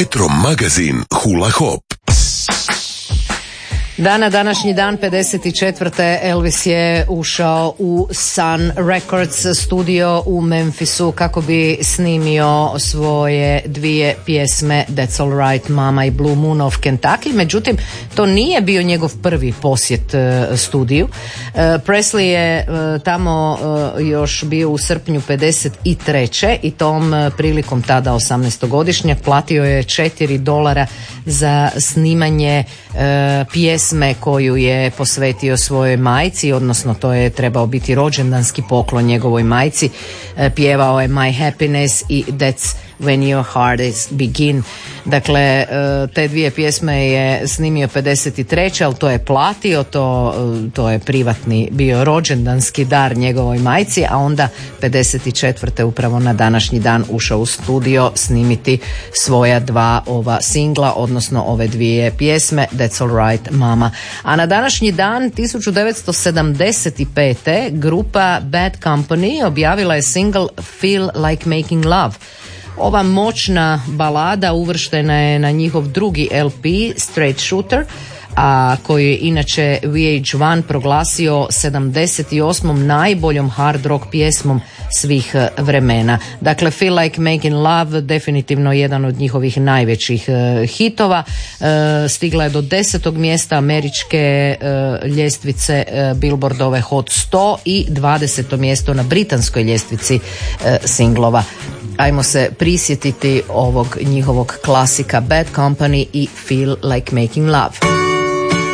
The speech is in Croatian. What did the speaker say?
Retro magazin Hula Hop. Današnji dan 54. Elvis je ušao u Sun Records studio u Memphisu kako bi snimio svoje dvije pjesme That's All Right Mama i Blue Moon of Kentucky. Međutim, to nije bio njegov prvi posjet studiju. Presley je tamo još bio u srpnju 53. i tom prilikom tada 18-godišnjak platio je $4 za snimanje pjesme koju je posvetio svojoj majci, odnosno to je trebao biti rođendanski poklon njegovoj majci. Pjevao je My Happiness i That's When Your Heart Is Begin. Dakle, te dvije pjesme je snimio 53. ali to je platio, to je privatni bio rođendanski dar njegovoj majci, a onda 54. upravo na današnji dan ušao u studio snimiti svoja dva ova singla, odnosno ove dvije pjesme That's All Right Mama. A na današnji dan 1975. grupa Bad Company objavila je single Feel Like Making Love. Ova moćna balada uvrštena je na njihov drugi LP Straight Shooter, a koju je inače VH1 proglasio 78. najboljom hard rock pjesmom svih vremena. Dakle, Feel Like Making Love definitivno jedan od njihovih najvećih hitova. Stigla je do 10. mjesta američke ljestvice Billboardove Hot 100 i 20. mjesto na britanskoj ljestvici singlova. Ajmo se prisjetiti ovog njihovog klasika Bad Company i Feel Like Making Love.